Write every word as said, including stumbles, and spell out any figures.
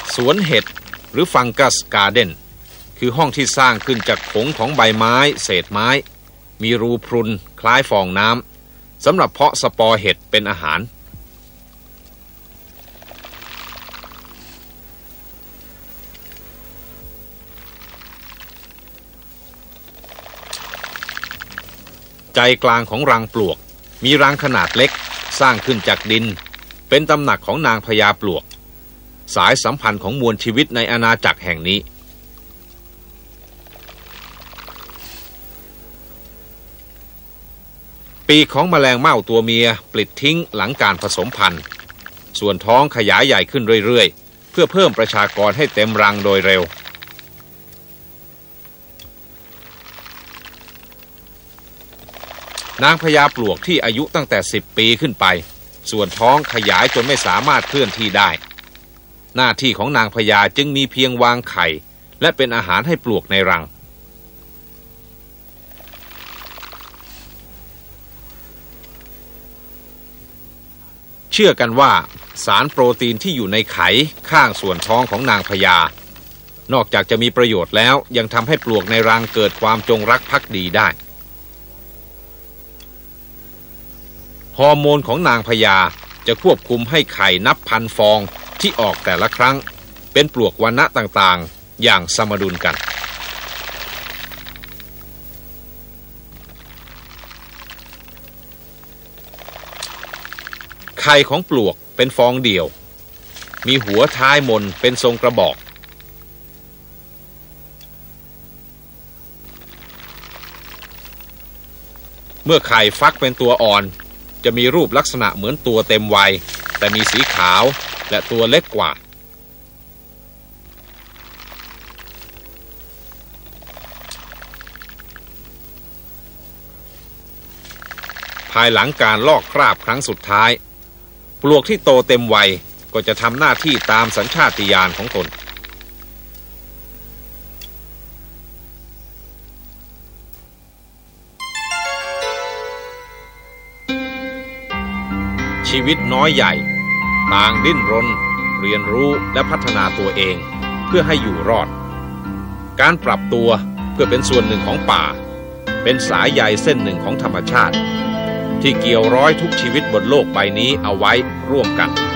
สวนเห็ดหรือฟังกัสการ์เด้นคือห้องที่สร้างขึ้นจากผงของใบไม้เศษไม้มีรูพรุนคล้ายฟองน้ำสำหรับเพาะสปอร์เห็ดเป็นอาหารใจกลางของรังปลวกมีรังขนาดเล็กสร้างขึ้นจากดินเป็นตำหนักของนางพญาปลวกสายสัมพันธ์ของมวลชีวิตในอาณาจักรแห่งนี้ปีกของแมลงเม่าตัวเมียปลิดทิ้งหลังการผสมพันธุ์ส่วนท้องขยายใหญ่ขึ้นเรื่อยๆเพื่อเพิ่มประชากรให้เต็มรังโดยเร็วนางพญาปลวกที่อายุตั้งแต่สิบปีขึ้นไปส่วนท้องขยายจนไม่สามารถเคลื่อนที่ได้หน้าที่ของนางพญาจึงมีเพียงวางไข่และเป็นอาหารให้ปลวกในรังเชื่อกันว่าสารโปรตีนที่อยู่ในไข่ข้างส่วนท้องของนางพญานอกจากจะมีประโยชน์แล้วยังทำให้ปลวกในรังเกิดความจงรักภักดีได้ฮอร์โมนของนางพญาจะควบคุมให้ไข่นับพันฟองที่ออกแต่ละครั้งเป็นปลวกวรรณะต่างๆอย่างสมดุลกันไข่ของปลวกเป็นฟองเดี่ยวมีหัวท้ายมนเป็นทรงกระบอกเมื่อไข่ฟักเป็นตัวอ่อนจะมีรูปลักษณะเหมือนตัวเต็มวัยแต่มีสีขาวและตัวเล็กกว่าภายหลังการลอกคราบครั้งสุดท้ายปลวกที่โตเต็มวัยก็จะทำหน้าที่ตามสัญชาตญาณของตนชีวิตน้อยใหญ่ต่างดิ้นรนเรียนรู้และพัฒนาตัวเองเพื่อให้อยู่รอดการปรับตัวเพื่อเป็นส่วนหนึ่งของป่าเป็นสายใยเส้นหนึ่งของธรรมชาติที่เกี่ยวร้อยทุกชีวิตบนโลกใบนี้เอาไว้ร่วมกัน